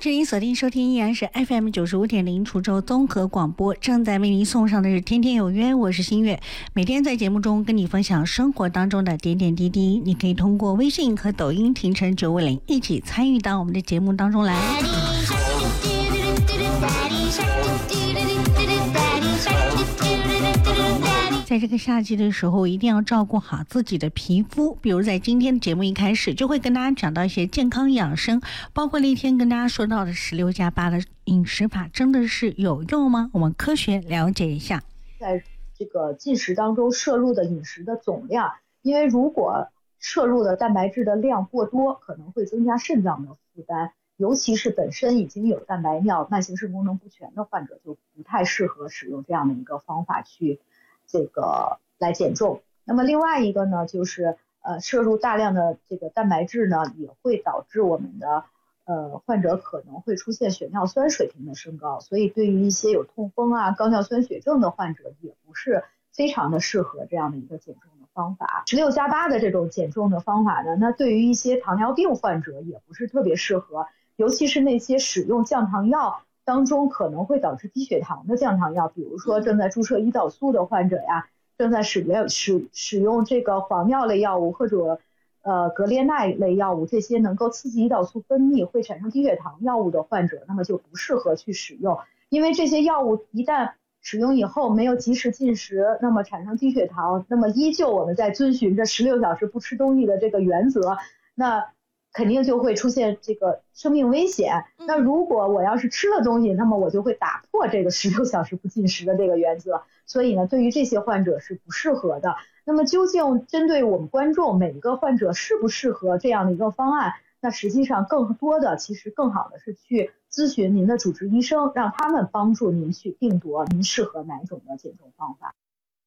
这里锁定收听依然是 FM95.0 滁州综合广播，正在为您送上的是天天有约，我是新月。每天在节目中跟你分享生活当中的点点滴滴，你可以通过微信和抖音停成950一起参与到我们的节目当中来。在这个夏季的时候，一定要照顾好自己的皮肤。比如在今天的节目一开始，就会跟大家讲到一些健康养生，包括那天跟大家说到的16+8的饮食法，真的是有用吗？我们科学了解一下。 在这个进食当中摄入的饮食的总量，因为如果摄入的蛋白质的量过多，可能会增加肾脏的负担，尤其是本身已经有蛋白尿、慢性肾功能不全的患者，就不太适合使用这样的一个方法去来减重。那么另外一个呢，就是摄入大量的这个蛋白质呢，也会导致我们的患者可能会出现血尿酸水平的升高，所以对于一些有痛风啊、高尿酸血症的患者，也不是非常的适合这样的一个减重的方法。16+8的这种减重的方法呢，那对于一些糖尿病患者也不是特别适合，尤其是那些使用降糖药当中可能会导致低血糖的降糖药，比如说正在注射胰岛素的患者呀，正在使用这个磺脲类药物或者格列奈类药物，这些能够刺激胰岛素分泌会产生低血糖药物的患者，那么就不适合去使用，因为这些药物一旦使用以后没有及时进食，那么产生低血糖，那么依旧我们在遵循着16小时不吃东西的这个原则，那肯定就会出现这个生命危险。那如果我要是吃了东西，那么我就会打破这个16小时不进食的这个原则，所以呢，对于这些患者是不适合的。那么究竟针对我们观众每一个患者适不适合这样的一个方案，那实际上更多的其实更好的是去咨询您的主治医生，让他们帮助您去定夺您适合哪种的减重方法。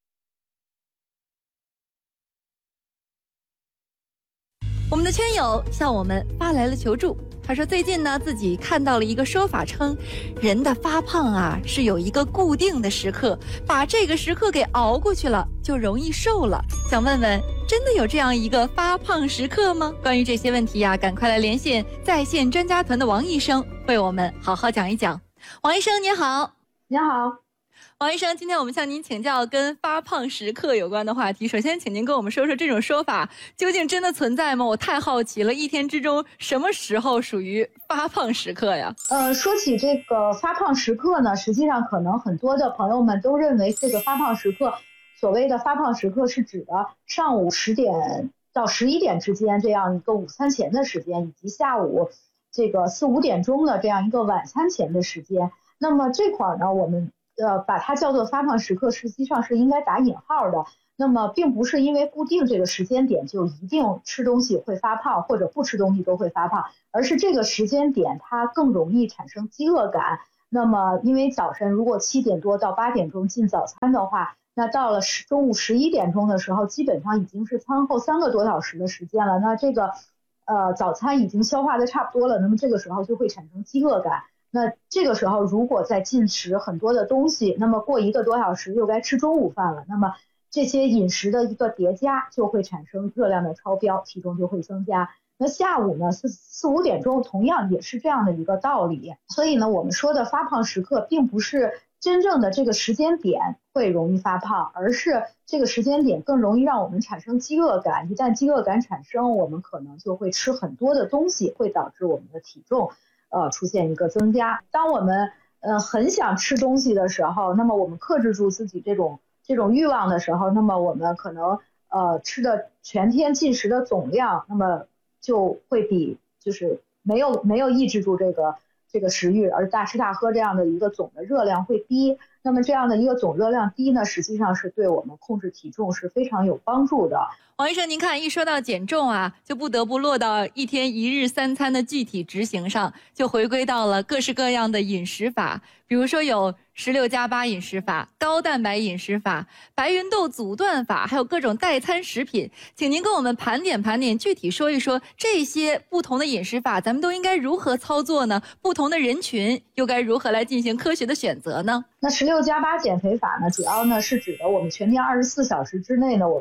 我们的圈友向我们发来了求助，他说最近呢自己看到了一个说法，称人的发胖啊是有一个固定的时刻，把这个时刻给熬过去了就容易瘦了，想问问真的有这样一个发胖时刻吗？关于这些问题啊，赶快来连线在线专家团的王医生为我们好好讲一讲。王医生您好。 您好。 王医生，今天我们向您请教跟发胖时刻有关的话题。首先请您跟我们说说这种说法究竟真的存在吗？我太好奇了，一天之中什么时候属于发胖时刻呀？ 说起这个发胖时刻呢，实际上可能很多的朋友们都认为这个发胖时刻，所谓的发胖时刻是指的上午10点到11点之间这样一个午餐前的时间，以及下午这个4、5点钟的这样一个晚餐前的时间。那么这块呢，我们把它叫做发胖时刻，实际上是应该打引号的。那么并不是因为固定这个时间点就一定吃东西会发胖，或者不吃东西都会发胖，而是这个时间点它更容易产生饥饿感。那么因为早晨如果7点多到8点钟进早餐的话，那到了中午11点钟的时候，基本上已经是餐后3个多小时的时间了。那这个早餐已经消化的差不多了，那么这个时候就会产生饥饿感。那这个时候如果再进食很多的东西，那么过1个多小时又该吃中午饭了，那么这些饮食的一个叠加就会产生热量的超标，体重就会增加。那下午呢4、5点钟同样也是这样的一个道理。所以呢，我们说的发胖时刻并不是真正的这个时间点会容易发胖，而是这个时间点更容易让我们产生饥饿感。一旦饥饿感产生，我们可能就会吃很多的东西，会导致我们的体重出现一个增加。当我们很想吃东西的时候，那么我们克制住自己这种欲望的时候，那么我们可能吃的全天进食的总量，那么就会比就是没有抑制住这个食欲，而大吃大喝这样的一个总的热量会低。那么这样的一个总热量低呢，实际上是对我们控制体重是非常有帮助的。 王医生，您看一说到减重啊，就不得不落到1天1日3餐的具体执行上，就回归到了各式各样的饮食法，比如说有16+8饮食法、高蛋白饮食法、白芸豆阻断法，还有各种代餐食品。请您跟我们盘点盘点，具体说一说这些不同的饮食法，咱们都应该如何操作呢？不同的人群又该如何来进行科学的选择呢？ 那16+8减肥法呢，主要呢是指的我们全天24小时之内呢，我们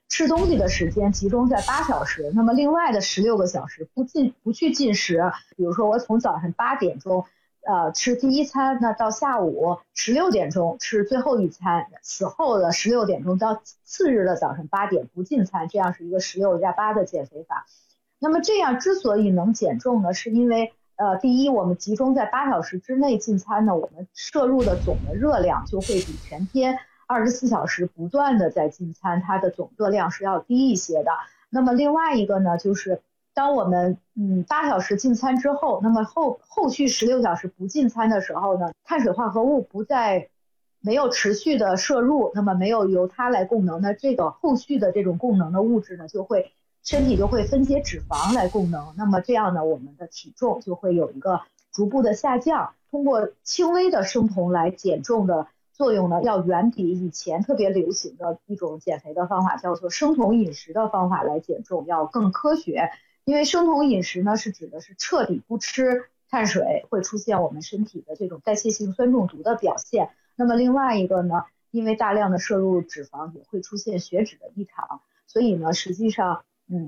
吃东西的时间集中在8小时，那么另外的16个小时不去进食。比如说我从早上8点钟吃第一餐，那到下午16点钟吃最后一餐，此后的16点钟到次日的早上8点不进餐，这样是一个16+8的减肥法。那么这样之所以能减重呢，是因为第一，我们集中在8小时之内进餐呢，我们摄入的总的热量就会比全天24小时不断的在进餐，它的总热量是要低一些的。那么另外一个呢，就是当我们8小时进餐之后，那么后续16小时不进餐的时候呢，碳水化合物没有持续的摄入，那么没有由它来供能，那这个后续的这种供能的物质呢，身体就会分解脂肪来供能，那么这样呢，我们的体重就会有一个逐步的下降。通过轻微的生酮来减重的作用呢，要远比以前特别流行的一种减肥的方法，叫做生酮饮食的方法来减重要更科学。因为生酮饮食呢，是指的是彻底不吃碳水，会出现我们身体的这种代谢性酸中毒的表现。那么另外一个呢，因为大量的摄入脂肪也会出现血脂的异常，所以呢，实际上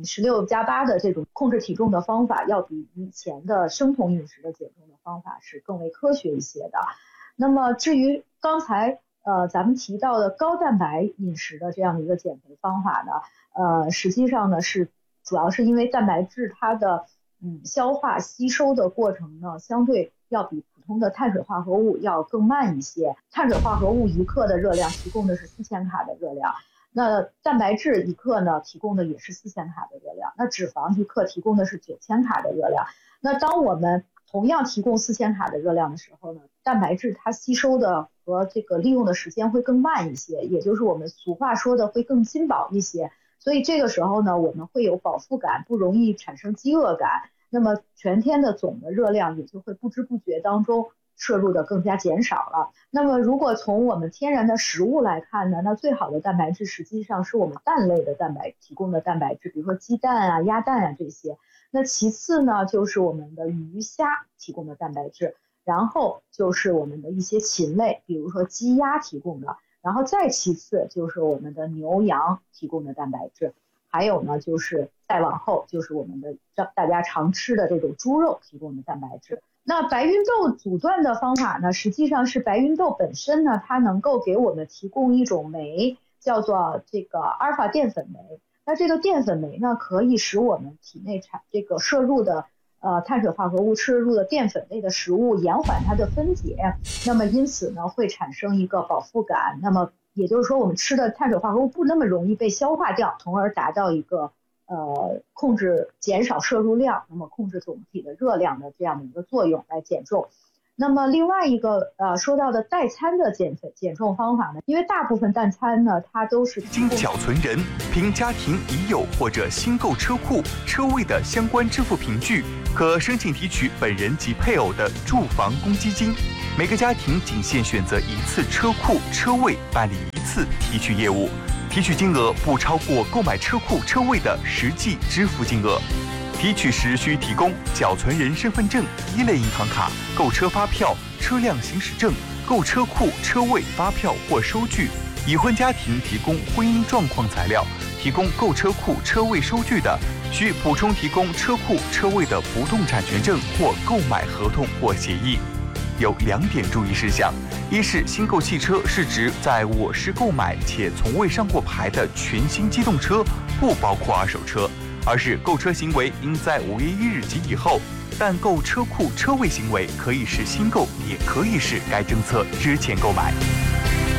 16+8的这种控制体重的方法要比以前的生酮饮食的减重的方法是更为科学一些的。那么至于刚才咱们提到的高蛋白饮食的这样的一个减肥方法呢，实际上呢是主要是因为蛋白质它的消化吸收的过程呢，相对要比普通的碳水化合物要更慢一些。碳水化合物1克的热量提供的是4000卡的热量，那蛋白质1克呢提供的也是4000卡的热量，那脂肪1克提供的是9000卡的热量。那当我们同样提供4000卡的热量的时候呢，蛋白质它吸收的和这个利用的时间会更慢一些，也就是我们俗话说的会更筋饱一些。所以这个时候呢，我们会有饱腹感，不容易产生饥饿感，那么全天的总的热量也就会不知不觉当中摄入的更加减少了。那么如果从我们天然的食物来看呢，那最好的蛋白质实际上是我们蛋类的提供的蛋白质，比如说鸡蛋啊、鸭蛋啊这些。那其次呢，就是我们的鱼虾提供的蛋白质，然后就是我们的一些禽类，比如说鸡鸭提供的，然后再其次就是我们的牛羊提供的蛋白质，还有呢就是再往后就是我们的大家常吃的这种猪肉提供的蛋白质。那白芸豆阻断的方法呢，实际上是白芸豆本身呢，它能够给我们提供一种酶，叫做这个阿尔法淀粉酶。那这个淀粉酶呢，可以使我们体内这个摄入的碳水化合物摄入的淀粉类的食物延缓它的分解，那么因此呢会产生一个饱腹感，那么也就是说我们吃的碳水化合物不那么容易被消化掉，从而达到一个控制减少摄入量，那么控制总体的热量的这样的一个作用来减重。那么另外一个说到的代餐的减重方法呢，因为大部分代餐呢它都是经缴存人凭家庭已有或者新购车库车位的相关支付凭据，可申请提取本人及配偶的住房公积金。每个家庭仅限选择一次车库车位办理一次提取业务，提取金额不超过购买车库车位的实际支付金额。提取时需提供缴存人身份证、1类银行卡、购车发票、车辆行驶证、购车库车位发票或收据。已婚家庭提供婚姻状况材料，提供购车库车位收据的，需补充提供车库车位的不动产权证或购买合同或协议。有2点注意事项：一是新购汽车是指在我市购买且从未上过牌的全新机动车，不包括二手车；二是购车行为应在5月1日及以后，但购车库车位行为可以是新购，也可以是该政策之前购买。